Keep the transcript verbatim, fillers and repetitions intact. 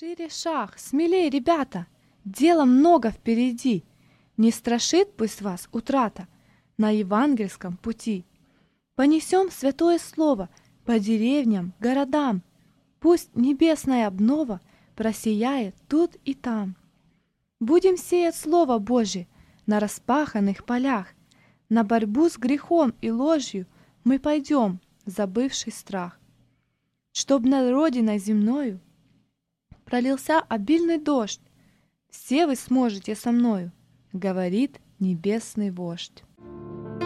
Шире шаг, смелей, ребята, дела много впереди. Не страшит пусть вас утрата на евангельском пути. Понесем святое слово по деревням, городам. Пусть небесная обнова просияет тут и там. Будем сеять Слово Божие на распаханных полях. На борьбу с грехом и ложью мы пойдем, забывший страх. Чтоб над родиной земною пролился обильный дождь, все вы сможете со мною, говорит небесный вождь.